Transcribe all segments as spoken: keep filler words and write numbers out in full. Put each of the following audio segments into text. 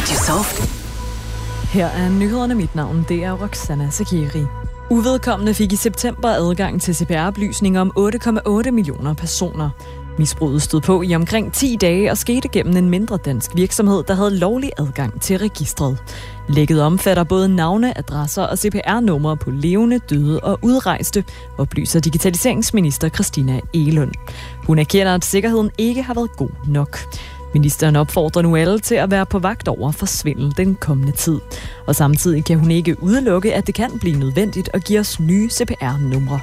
Radio Soft. Her er nyhederne. Mit navn, det er Roxana Sakiri. Uvedkommende fik i september adgang til C P R-oplysninger om otte komma otte millioner personer. Misbruget stod på i omkring ti dage og skete gennem en mindre dansk virksomhed, der havde lovlig adgang til registret. Lækket omfatter både navne, adresser og C P R-numre på levende, døde og udrejste, oplyser digitaliseringsminister Christina Egelund. Hun erkender, at sikkerheden ikke har været god nok. Ministeren opfordrer nu alle til at være på vagt over for svindel den kommende tid. Og samtidig kan hun ikke udelukke, at det kan blive nødvendigt at give os nye C P R-numre.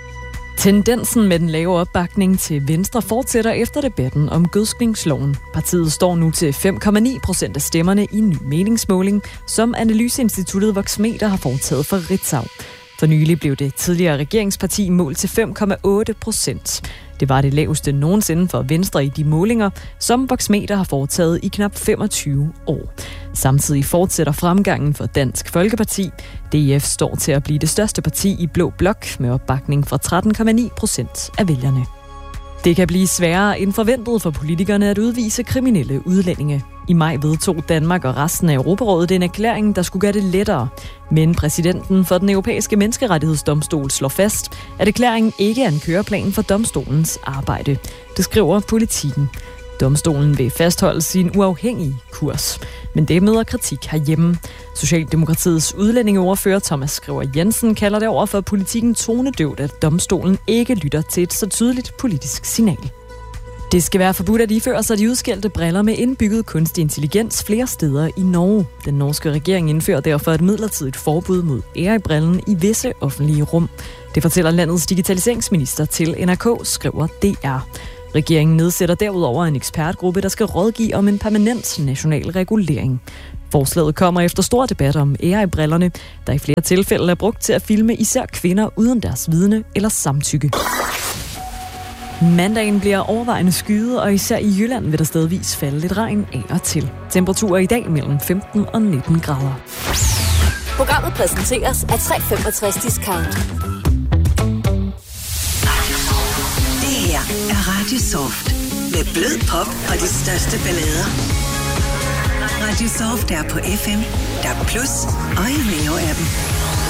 Tendensen med den lave opbakning til Venstre fortsætter efter debatten om gødskningsloven. Partiet står nu til fem komma ni procent af stemmerne i en ny meningsmåling, som Analyseinstituttet Voxmeter har foretaget for Ritzau. For nylig blev det tidligere regeringsparti målt til fem komma otte procent. Det var det laveste nogensinde for Venstre i de målinger, som Voxmeter har foretaget i knap femogtyve år. Samtidig fortsætter fremgangen for Dansk Folkeparti. D F står til at blive det største parti i Blå Blok med opbakning fra tretten komma ni procent af vælgerne. Det kan blive sværere end forventet for politikerne at udvise kriminelle udlændinge. I maj vedtog Danmark og resten af Europarådet en erklæring, der skulle gøre det lettere. Men præsidenten for den europæiske menneskerettighedsdomstol slår fast, at erklæringen ikke er en køreplan for domstolens arbejde. Det skriver Politiken. Domstolen vil fastholde sin uafhængige kurs, men det møder kritik herhjemme. Socialdemokratiets udlændingeordfører Thomas Skriver Jensen kalder det over for Politiken tonedøvt, at domstolen ikke lytter til et så tydeligt politisk signal. Det skal være forbudt at iføre sig de udskældte briller med indbygget kunstig intelligens flere steder i Norge. Den norske regering indfører derfor et midlertidigt forbud mod A I-brillen i visse offentlige rum. Det fortæller landets digitaliseringsminister til N R K, skriver D R. Regeringen nedsætter derudover en ekspertgruppe, der skal rådgive om en permanent national regulering. Forslaget kommer efter stor debat om A I-brillerne, der i flere tilfælde er brugt til at filme især kvinder uden deres vidne eller samtykke. Mandagen bliver overvejende skyet, og især i Jylland vil der stedvis falde lidt regn af og til. Temperaturer i dag mellem femten og nitten grader. Programmet præsenteres af tre femogtres Discount. Det her er Radio Soft. Med blød pop og de største ballader. Radio Soft er på F M, D A B plus og i Neo-appen.